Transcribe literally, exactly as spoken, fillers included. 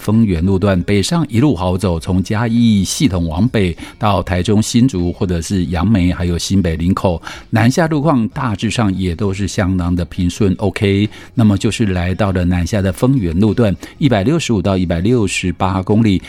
丰原路段，北上一路好走，从嘉义系统往北到台中新竹或者是杨梅还有新北林口，南下路况大致上也都是相当的平顺 OK。 那么就是来到了南下的丰原路段一百六十五到一百六十八公里，